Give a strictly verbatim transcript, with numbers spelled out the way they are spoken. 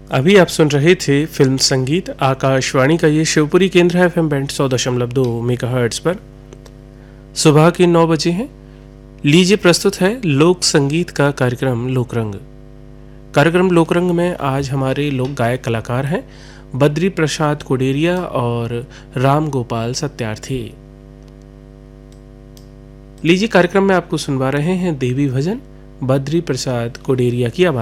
अभी आप सुन रहे थे फिल्म संगीत। आकाशवाणी का ये शिवपुरी केंद्र है एफ एम बैंड सौ दशमलव दो मेगाहर्ट्ज पर। सुबह के नौ बजे हैं। लीजिए प्रस्तुत है लोक संगीत का कार्यक्रम लोकरंग। कार्यक्रम लोकरंग में आज हमारे लोक गायक कलाकार हैं बद्री प्रसाद कोडेरिया और राम गोपाल सत्यार्थी। लीजिए कार्यक्रम में आपको सुनवा रहे हैं देवी भजन बद्री प्रसाद कोडेरिया की आवाज